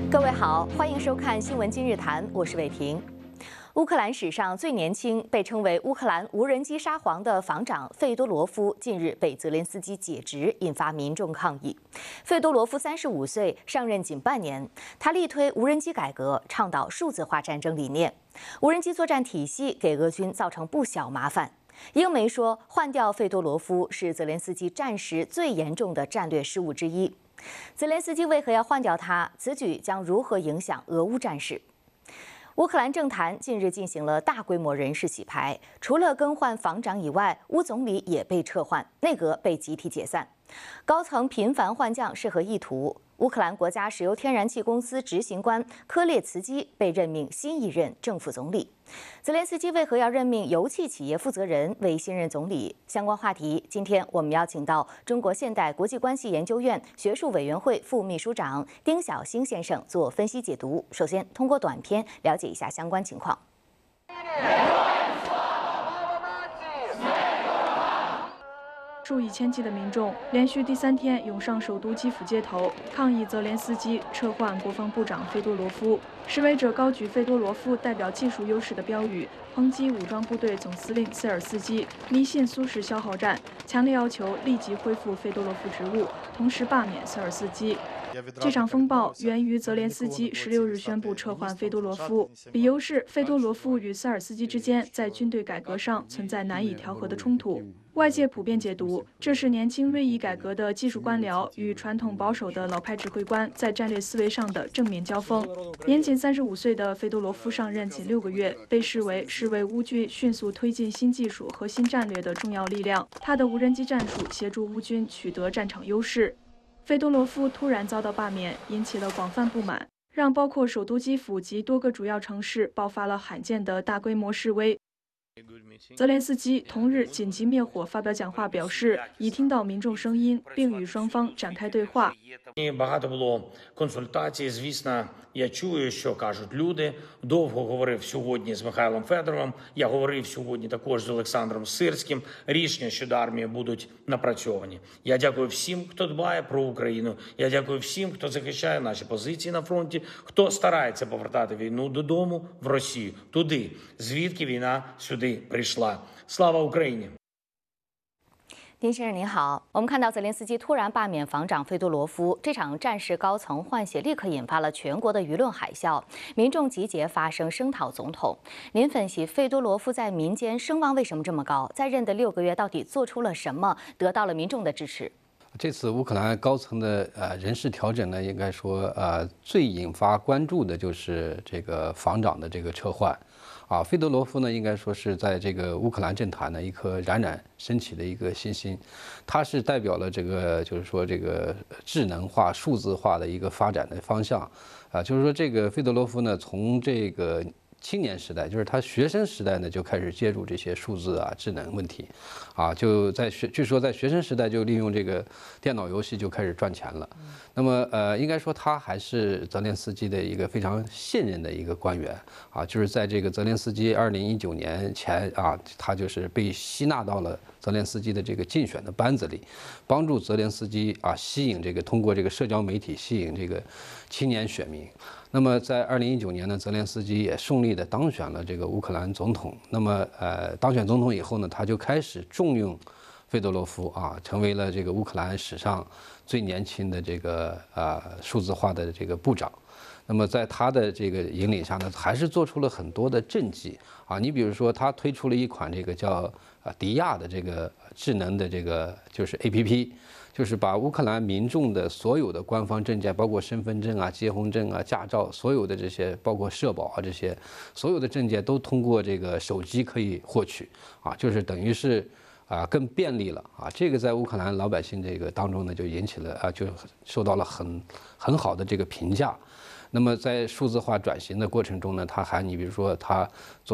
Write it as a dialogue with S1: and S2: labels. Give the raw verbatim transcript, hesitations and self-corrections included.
S1: 各位好，欢迎收看《新闻今日谈》，我是伟婷。乌克兰史上最年轻，被称为乌克兰无人机沙皇的防长费多罗夫近日被泽连斯基解职，引发民众抗议。费多罗夫三十五岁，上任仅半年，他力推无人机改革，倡导数字化战争理念。无人机作战体系给俄军造成不小麻烦。英媒说，换掉费多罗夫是泽连斯基战时最严重的战略失误之一。泽连斯基为何要换掉他？此举将如何影响俄乌战事？乌克兰政坛近日进行了大规模人事洗牌，除了更换防长以外，乌总理也被撤换，内阁被集体解散，高层频繁换将是何意图？乌克兰国家石油天然气公司执行官科列茨基被任命新一任政府总理。泽连斯基为何要任命油气企业负责人为新任总理？相关话题，今天我们邀请到中国现代国际关系研究院学术委员会副秘书长丁晓星先生做分析解读。首先，通过短片了解一下相关情况。
S2: 数以千计的民众连续第三天涌上首都基辅街头，抗议泽连斯基撤换国防部长费多罗夫。示威者高举费多罗夫代表技术优势的标语，抨击武装部队总司令塞尔斯基迷信苏式消耗战，强烈要求立即恢复费多罗夫职务，同时罢免塞尔斯基。这场风暴源于泽连斯基十六日宣布撤换费多罗夫，理由是费多罗夫与塞尔斯基之间在军队改革上存在难以调和的冲突。外界普遍解读，这是年轻锐意改革的技术官僚与传统保守的老派指挥官在战略思维上的正面交锋。年仅三十五岁的费多罗夫上任仅六个月，被视为是为乌军迅速推进新技术和新战略的重要力量。他的无人机战术协助乌军取得战场优势。费多罗夫突然遭到罢免，引起了广泛不满，让包括首都基辅及多个主要城市爆发了罕见的大规模示威。泽连斯基同日紧急灭火发表讲话，表示已听到民众声音，并与双方展开对话。
S3: Багато було консультацій. Звісно, я чую, що кажуть люди. Довго говорив сьогодні з Михайлом Федоровим. Я говорив сьогодні також з Олександром Сирським. Рішення щодо армії будуть напрацьовані. Я дякую всім, хто дбає про Україну. Я дякую всім, хто захищає наші позиції на фронті, хто старається повертати війну додому, в Росію, туди, звідки війна сюди прийшла. Слава Україні!
S1: 丁先生您好，我们看到泽连斯基突然罢免防长费多罗夫，这场战事高层换血立刻引发了全国的舆论海啸，民众集结发声声讨总统。您分析费多罗夫在民间声望为什么这么高？在任的六个月到底做出了什么，得到了民众的支持？
S4: 这次乌克兰高层的呃人事调整呢，应该说呃最引发关注的就是这个防长的这个撤换。啊，费多罗夫呢，应该说是在这个乌克兰政坛呢一颗冉冉升起的一个新星，他是代表了这个就是说这个智能化、数字化的一个发展的方向，啊，就是说这个费多罗夫呢，从这个青年时代，就是他学生时代呢，就开始接触这些数字啊、智能问题，啊，就在学，据说在学生时代就利用这个电脑游戏就开始赚钱了。那么呃，应该说他还是泽连斯基的一个非常信任的一个官员啊，就是在这个泽连斯基二零一九年前啊，他就是被吸纳到了泽连斯基的这个竞选的班子里，帮助泽连斯基啊吸引这个通过这个社交媒体吸引这个青年选民。那么在二零一九年呢，泽连斯基也顺利的当选了这个乌克兰总统。那么呃，当选总统以后呢，他就开始重用费多罗夫啊，成为了这个乌克兰史上最年轻的这个呃数字化的这个部长。那么在他的这个引领下呢，还是做出了很多的政绩啊。你比如说，他推出了一款这个叫啊迪亚的这个智能的这个就是 A P P。就是把乌克兰民众的所有的官方证件，包括身份证啊、结婚证啊、驾照，所有的这些，包括社保啊这些，所有的证件都通过这个手机可以获取啊，就是等于是啊更便利了啊。这个在乌克兰老百姓这个当中呢，就引起了啊，就受到了很很好的这个评价。那么在数字化转型的过程中呢，他还你比如说他做。